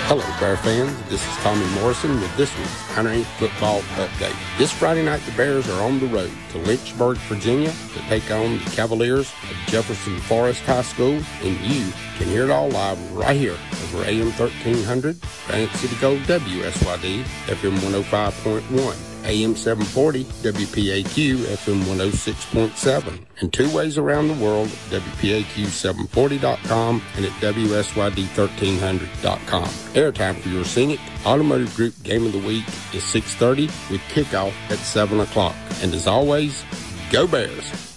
Hello, Bear fans. This is Tommy Morrison with this week's Hunter Inc. Football Update. This Friday night, the Bears are on the road to Lynchburg, Virginia to take on the Cavaliers of Jefferson Forest High School, and you can hear it all live right here over AM 1300, Granite City Gold WSYD, FM 105.1. AM 740, WPAQ, FM 106.7, and two ways around the world at WPAQ740.com and at WSYD1300.com. Airtime for your Scenic Automotive Group Game of the Week is 6:30 with kickoff at 7 o'clock. And as always, go Bears!